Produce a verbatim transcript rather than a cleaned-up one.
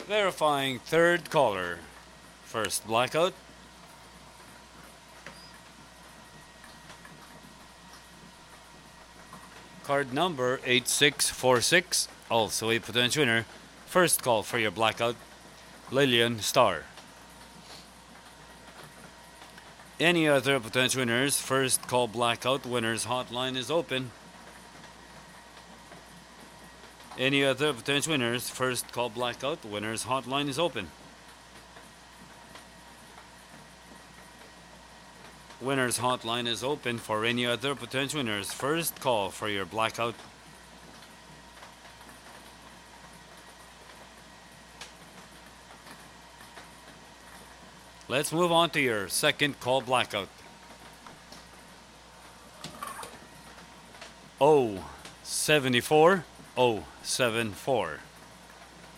Verifying third caller. First blackout. Card number eight six four six, also a potential winner. First call for your blackout. Lillian Star. Any other potential winners? First call blackout. Winners hotline is open. Any other potential winners? First call blackout. Winners hotline is open. Winners hotline is open for any other potential winners. First call for your blackout. Let's move on to your second call blackout. oh seven four oh seven four.